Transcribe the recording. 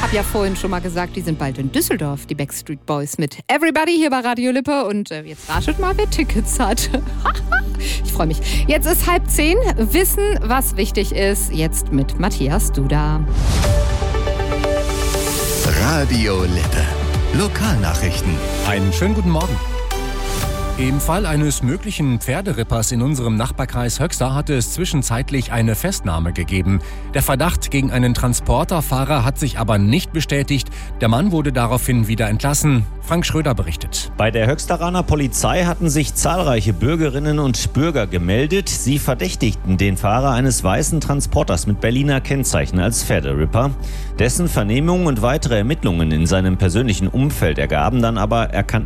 Hab ja vorhin schon mal gesagt, die sind bald in Düsseldorf, die Backstreet Boys mit Everybody hier bei Radio Lippe. Und jetzt raschelt mal, wer Tickets hat. Ich freue mich. Jetzt ist 9:30. Wissen, was wichtig ist. Jetzt mit Matthias Duda. Radio Lippe. Lokalnachrichten. Einen schönen guten Morgen. Im Fall eines möglichen Pferderippers in unserem Nachbarkreis Höxter hatte es zwischenzeitlich eine Festnahme gegeben. Der Verdacht gegen einen Transporterfahrer hat sich aber nicht bestätigt. Der Mann wurde daraufhin wieder entlassen. Frank Schröder berichtet. Bei der Höxteraner Polizei hatten sich zahlreiche Bürgerinnen und Bürger gemeldet. Sie verdächtigten den Fahrer eines weißen Transporters mit Berliner Kennzeichen als Pferderipper. Dessen Vernehmungen und weitere Ermittlungen in seinem persönlichen Umfeld ergaben dann aber, er kann